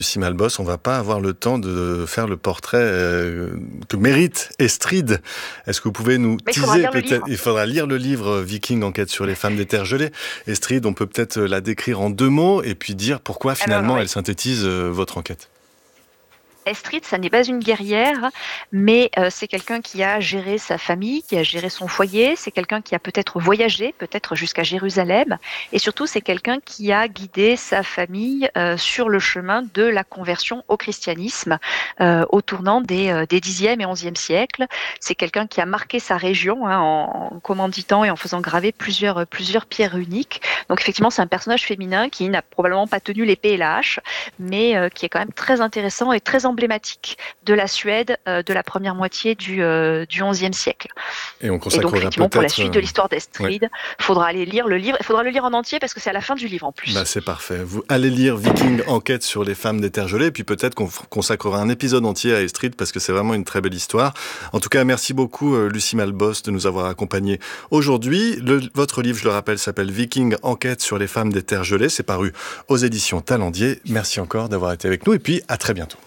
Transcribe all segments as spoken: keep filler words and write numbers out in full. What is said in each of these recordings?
Lucie Malbos, on ne va pas avoir le temps de faire le portrait euh, que mérite Estride. Est-ce que vous pouvez nous Mais teaser il peut-être? Il faudra lire le livre Viking, enquête sur les femmes des terres gelées. Estride, on peut peut-être la décrire en deux mots et puis dire pourquoi finalement Alors, oui. elle synthétise euh, votre enquête. Estride, ça n'est pas une guerrière, mais euh, c'est quelqu'un qui a géré sa famille, qui a géré son foyer, c'est quelqu'un qui a peut-être voyagé, peut-être jusqu'à Jérusalem, et surtout c'est quelqu'un qui a guidé sa famille euh, sur le chemin de la conversion au christianisme euh, au tournant des, euh, des dixième et onzième siècles. C'est quelqu'un qui a marqué sa région hein, en, en commanditant et en faisant graver plusieurs, plusieurs pierres uniques. Donc effectivement, c'est un personnage féminin qui n'a probablement pas tenu l'épée et la hache, mais euh, qui est quand même très intéressant et très emblématique de la Suède euh, de la première moitié du, euh, du onzième siècle. Et on Et consacrera donc, effectivement, pour la peut-être, suite de l'histoire d'Estride, il ouais. faudra aller lire le livre. Il faudra le lire en entier parce que c'est à la fin du livre en plus. Bah, c'est parfait. Vous allez lire Viking, enquête sur les femmes des terres gelées, et puis peut-être qu'on f- consacrera un épisode entier à Estride parce que c'est vraiment une très belle histoire. En tout cas, merci beaucoup euh, Lucie Malbos de nous avoir accompagnés aujourd'hui. Le, votre livre, je le rappelle, s'appelle Viking, enquête sur les femmes des terres gelées. C'est paru aux éditions Talendier. Merci encore d'avoir été avec nous et puis à très bientôt.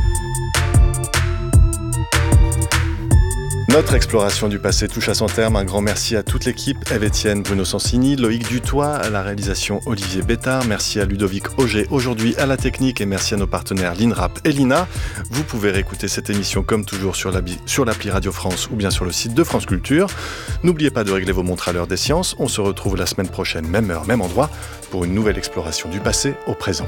Notre exploration du passé touche à son terme. Un grand merci à toute l'équipe. Eve-Étienne, Bruno Sansini, Loïc Dutoit, à la réalisation Olivier Bétard. Merci à Ludovic Auger aujourd'hui à la technique et merci à nos partenaires l'INRAP et l'I N A. Vous pouvez réécouter cette émission comme toujours sur, la, sur l'appli Radio France ou bien sur le site de France Culture. N'oubliez pas de régler vos montres à l'heure des sciences. On se retrouve la semaine prochaine, même heure, même endroit, pour une nouvelle exploration du passé au présent.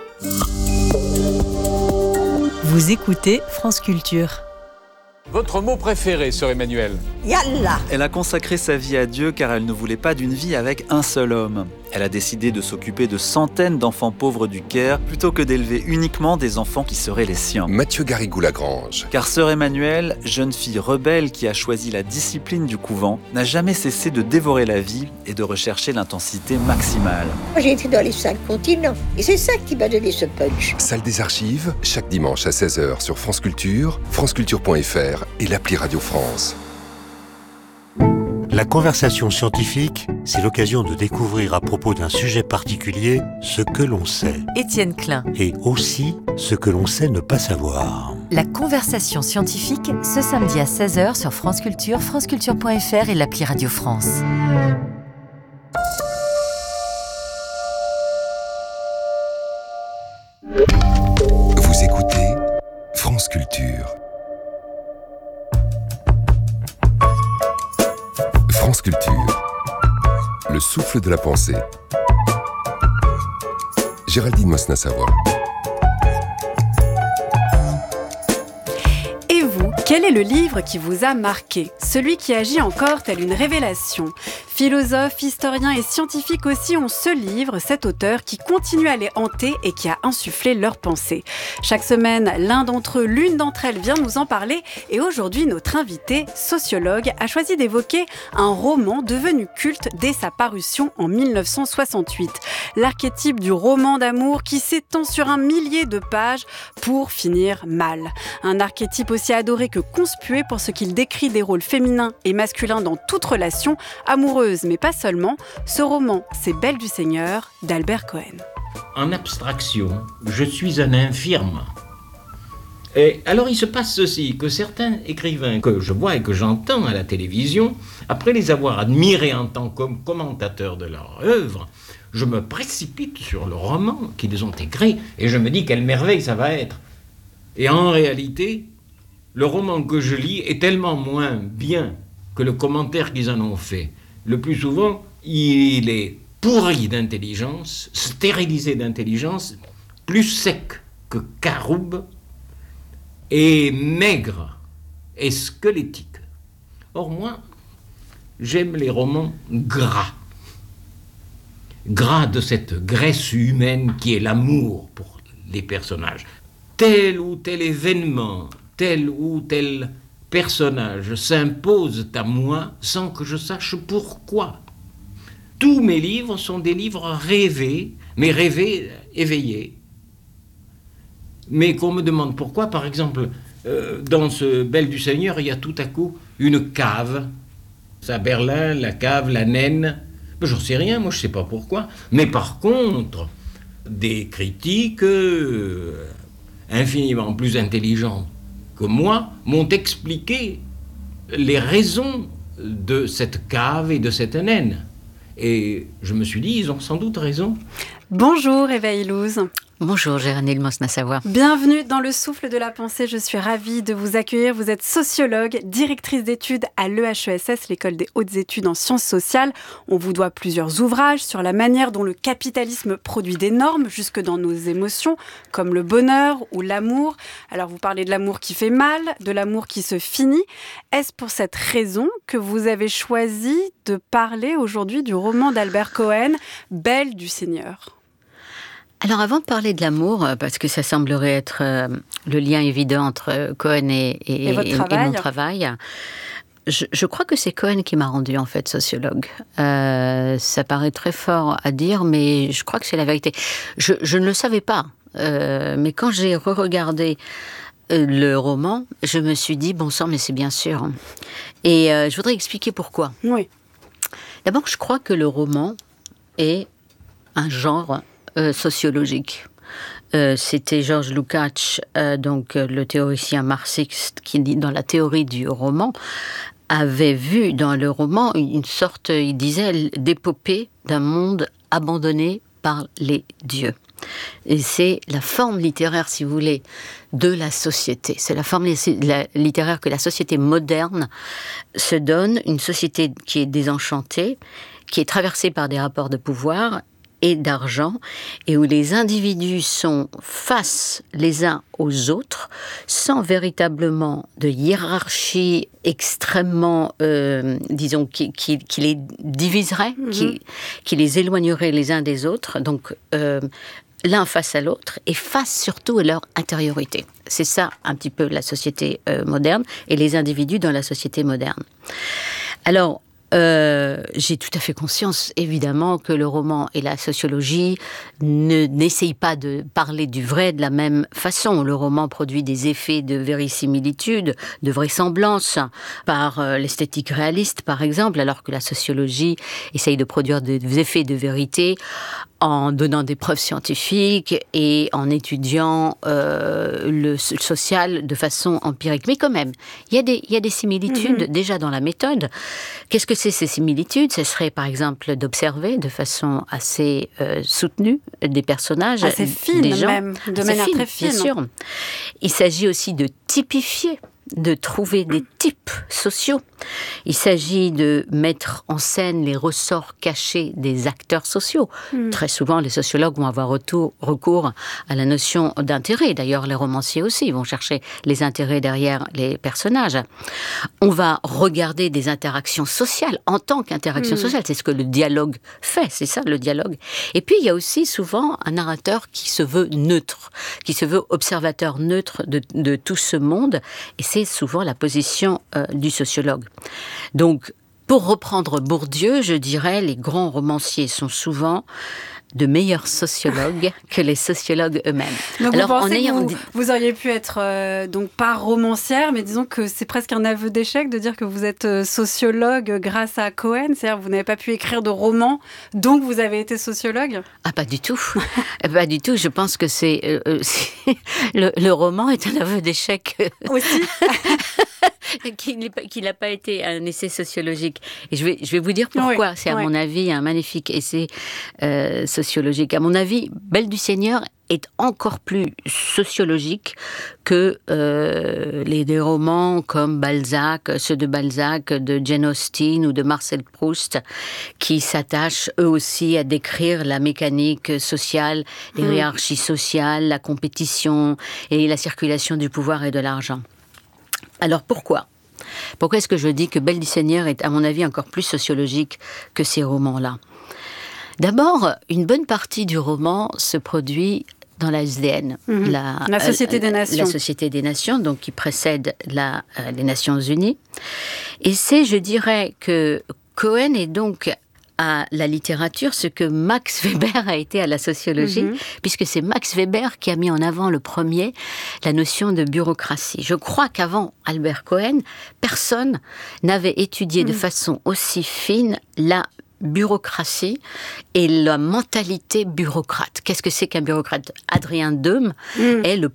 Vous écoutez France Culture. Votre mot préféré, sœur Emmanuel? Yallah. Elle a consacré sa vie à Dieu car elle ne voulait pas d'une vie avec un seul homme. Elle a décidé de s'occuper de centaines d'enfants pauvres du Caire plutôt que d'élever uniquement des enfants qui seraient les siens. Mathieu Garrigou-Lagrange. Car sœur Emmanuel, jeune fille rebelle qui a choisi la discipline du couvent, n'a jamais cessé de dévorer la vie et de rechercher l'intensité maximale. Moi, j'ai été dans les cinq continents et c'est ça qui m'a donné ce punch. Salle des archives, chaque dimanche à seize heures sur France Culture, franceculture point f r et l'appli Radio France. La conversation scientifique, c'est l'occasion de découvrir à propos d'un sujet particulier ce que l'on sait. Étienne Klein. Et aussi ce que l'on sait ne pas savoir. La conversation scientifique, ce samedi à seize heures sur France Culture, franceculture point f r et l'appli Radio France. Vous écoutez France Culture. France Culture. Le souffle de la pensée. Géraldine Mosna-Savoie. Et vous, quel est le livre qui vous a marqué? Celui qui agit encore tel une révélation. Philosophes, historiens et scientifiques aussi ont ce livre, cet auteur qui continue à les hanter et qui a insufflé leurs pensées. Chaque semaine, l'un d'entre eux, l'une d'entre elles vient nous en parler et aujourd'hui, notre invité, sociologue, a choisi d'évoquer un roman devenu culte dès sa parution en mille neuf cent soixante-huit. L'archétype du roman d'amour qui s'étend sur un millier de pages pour finir mal. Un archétype aussi adoré que conspué pour ce qu'il décrit des rôles féminins et masculins dans toute relation, amoureuse mais pas seulement. Ce roman, c'est Belle du Seigneur d'Albert Cohen. En abstraction, je suis un infirme. Et alors il se passe ceci, que certains écrivains que je vois et que j'entends à la télévision, après les avoir admirés en tant que commentateurs de leur œuvre, je me précipite sur le roman qu'ils ont écrit et je me dis quelle merveille ça va être. Et en réalité, le roman que je lis est tellement moins bien que le commentaire qu'ils en ont fait. Le plus souvent, il est pourri d'intelligence, stérilisé d'intelligence, plus sec que caroube, et maigre et squelettique. Or moi, j'aime les romans gras. Gras de cette graisse humaine qui est l'amour pour les personnages. Tel ou tel événement, tel ou tel personnage s'impose à moi sans que je sache pourquoi. Tous mes livres sont des livres rêvés, mais rêvés, éveillés. Mais qu'on me demande pourquoi, par exemple, euh, dans ce Belle du Seigneur, il y a tout à coup une cave. Ça, Berlin, la cave, la naine. Ben, j'en sais rien, moi je sais pas pourquoi. Mais par contre, des critiques euh, infiniment plus intelligents que moi m'ont expliqué les raisons de cette cave et de cette naine. Et je me suis dit, ils ont sans doute raison. Bonjour Eva Illouz. Bonjour Géraldine Mosna-Savoie. Bienvenue dans le souffle de la pensée. Je suis ravie de vous accueillir. Vous êtes sociologue, directrice d'études à l'E H E S S, l'école des hautes études en sciences sociales. On vous doit plusieurs ouvrages sur la manière dont le capitalisme produit des normes jusque dans nos émotions, comme le bonheur ou l'amour. Alors vous parlez de l'amour qui fait mal, de l'amour qui se finit. Est-ce pour cette raison que vous avez choisi de parler aujourd'hui du roman d'Albert Cohen, Belle du Seigneur ? Alors avant de parler de l'amour, parce que ça semblerait être euh, le lien évident entre Cohen et, et, et, votre et, travail. et mon travail, je, je crois que c'est Cohen qui m'a rendu en fait sociologue. Euh, ça paraît très fort à dire, mais je crois que c'est la vérité. Je, je ne le savais pas, euh, mais quand j'ai re-regardé le roman, je me suis dit, bon sang, mais c'est bien sûr. Et euh, je voudrais expliquer pourquoi. Oui. D'abord, je crois que le roman est un genre Euh, sociologique. Euh, c'était Georges Lukács, euh, donc euh, le théoricien marxiste, qui dit dans la théorie du roman, avait vu dans le roman une sorte, il disait, d'épopée d'un monde abandonné par les dieux. Et c'est la forme littéraire, si vous voulez, de la société. C'est la forme littéraire que la société moderne se donne, une société qui est désenchantée, qui est traversée par des rapports de pouvoir et d'argent, et où les individus sont face les uns aux autres, sans véritablement de hiérarchie extrêmement, euh, disons, qui, qui, qui les diviserait, mmh. qui, qui les éloignerait les uns des autres, donc euh, l'un face à l'autre, et face surtout à leur intériorité. C'est ça, un petit peu, la société euh, moderne, et les individus dans la société moderne. Alors, Euh, j'ai tout à fait conscience, évidemment, que le roman et la sociologie ne, n'essayent pas de parler du vrai de la même façon. Le roman produit des effets de vérisimilitude, de vraisemblance, par euh, l'esthétique réaliste, par exemple, alors que la sociologie essaye de produire des effets de vérité en donnant des preuves scientifiques et en étudiant euh, le social de façon empirique. Mais quand même, il y a des, il y a des similitudes mmh. déjà dans la méthode. Qu'est-ce que c'est ces similitudes ? Ce serait par exemple d'observer de façon assez euh, soutenue des personnages, assez fine des gens, même, de manière fine, très fine. Bien sûr. Il s'agit aussi de typifier, de trouver des types sociaux. Il s'agit de mettre en scène les ressorts cachés des acteurs sociaux. Mmh. Très souvent, les sociologues vont avoir retour, recours à la notion d'intérêt. D'ailleurs, les romanciers aussi vont chercher les intérêts derrière les personnages. On va regarder des interactions sociales en tant qu'interaction mmh. sociale. C'est ce que le dialogue fait, c'est ça le dialogue. Et puis, il y a aussi souvent un narrateur qui se veut neutre, qui se veut observateur neutre de, de tout ce monde. Et c'est souvent la position euh, du sociologue. Donc, pour reprendre Bourdieu, je dirais, les grands romanciers sont souvent de meilleurs sociologues que les sociologues eux-mêmes. Donc Alors, vous pensez en ayant... que vous, vous auriez pu être, euh, donc pas romancière, mais disons que c'est presque un aveu d'échec de dire que vous êtes sociologue grâce à Cohen, c'est-à-dire que vous n'avez pas pu écrire de roman, donc vous avez été sociologue ? Ah, pas du tout. Pas du tout, je pense que c'est... Euh, c'est le, le roman est un aveu d'échec. Aussi qu'il n'a pas été un essai sociologique. Et je vais, je vais vous dire pourquoi. Oui, c'est à oui. mon avis un magnifique essai euh, sociologique. À mon avis, Belle du Seigneur est encore plus sociologique que euh, les des romans comme Balzac, ceux de Balzac, de Jane Austen ou de Marcel Proust, qui s'attachent eux aussi à décrire la mécanique sociale, les mmh. hiérarchies sociales, la compétition et la circulation du pouvoir et de l'argent. Alors pourquoi ? Pourquoi est-ce que je dis que Belle du Seigneur est, à mon avis, encore plus sociologique que ces romans-là ? D'abord, une bonne partie du roman se produit dans la S D N, mmh. la, la Société euh, des Nations. La Société des Nations, donc qui précède la, euh, les Nations Unies. Et c'est, je dirais, que Cohen est donc à la littérature ce que Max Weber a été à la sociologie, mmh. puisque c'est Max Weber qui a mis en avant le premier la notion de bureaucratie. Je crois qu'avant Albert Cohen, personne n'avait étudié mmh. de façon aussi fine la bureaucratie et la mentalité bureaucrate. Qu'est-ce que c'est qu'un bureaucrate ? Adrien Deume mmh. est le